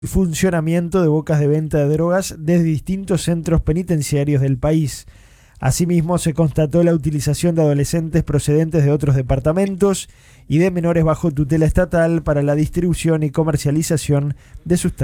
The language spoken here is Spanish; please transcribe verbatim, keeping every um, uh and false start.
funcionamiento de bocas de venta de drogas desde distintos centros penitenciarios del país. Asimismo, se constató la utilización de adolescentes procedentes de otros departamentos y de menores bajo tutela estatal para la distribución y comercialización de sustancias